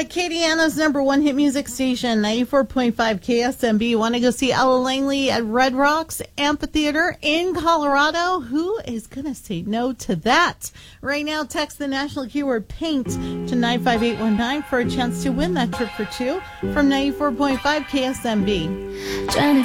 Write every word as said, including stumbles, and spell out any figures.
Acadiana's number one hit music station, ninety-four point five K S M B. Want to go see Ella Langley at Red Rocks Amphitheater in Colorado? Who is going to say no to that? Right now, text the national keyword paint to nine five eight one nine for a chance to win that trip for two from ninety-four point five K S M B.